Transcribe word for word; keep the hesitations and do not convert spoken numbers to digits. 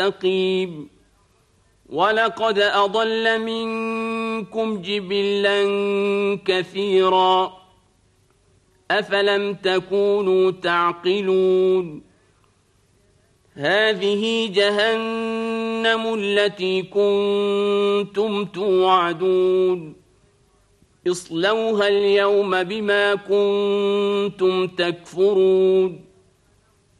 مستقيم ولقد أضل منكم جبلا كثيرا أفلم تكونوا تعقلون هذه جهنم التي كنتم توعدون اصلوها اليوم بما كنتم تكفرون